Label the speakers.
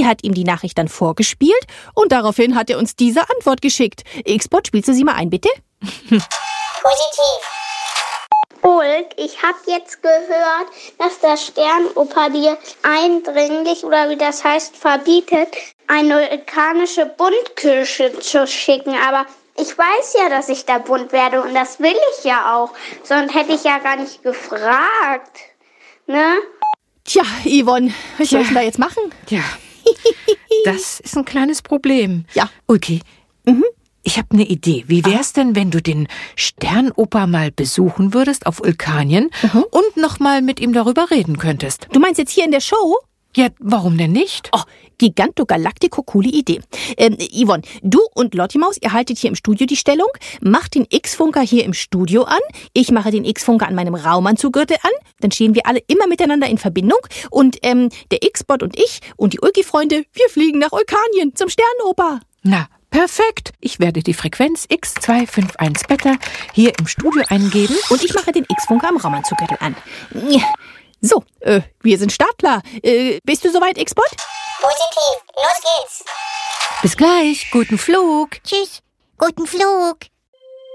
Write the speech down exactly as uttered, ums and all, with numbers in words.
Speaker 1: hat ihm die Nachricht dann vorgespielt und daraufhin hat er uns diese Antwort geschickt. X-Bot, spielst du sie mal ein, bitte?
Speaker 2: Positiv. Ulk, ich habe jetzt gehört, dass der Sternoper dir eindringlich, oder wie das heißt, verbietet, eine vulkanische Buntkirsche zu schicken. Aber ich weiß ja, dass ich da bunt werde und das will ich ja auch. Sonst hätte ich ja gar nicht gefragt. Ne?
Speaker 1: Tja, Yvonne, was soll ich denn da jetzt machen?
Speaker 3: Ja, das ist ein kleines Problem.
Speaker 1: Ja.
Speaker 3: Ulki,
Speaker 1: Mhm.
Speaker 3: ich habe eine Idee. Wie wär's denn, wenn du den Sternoper mal besuchen würdest auf Vulkanien
Speaker 1: Mhm.
Speaker 3: und noch mal mit ihm darüber reden könntest?
Speaker 1: Du meinst jetzt hier in der Show?
Speaker 3: Ja, warum denn nicht?
Speaker 1: Oh, Giganto Galactico, coole Idee. Ähm, Yvonne, du und Lottimaus, ihr haltet hier im Studio die Stellung, macht den X-Funker hier im Studio an, ich mache den X-Funker an meinem Raumanzuggürtel an, dann stehen wir alle immer miteinander in Verbindung und ähm, der X-Bot und ich und die Ulki-Freunde, wir fliegen nach Vulkanien zum Sternenoper.
Speaker 3: Na, perfekt. Ich werde die Frequenz X zwei fünf eins Beta hier im Studio eingeben.
Speaker 1: Und ich mache den X-Funker am Raumanzuggürtel an. So, äh, wir sind startklar. Äh, bist du soweit, X-Bot?
Speaker 2: Positiv. Los geht's.
Speaker 3: Bis gleich. Guten Flug.
Speaker 4: Tschüss, guten Flug.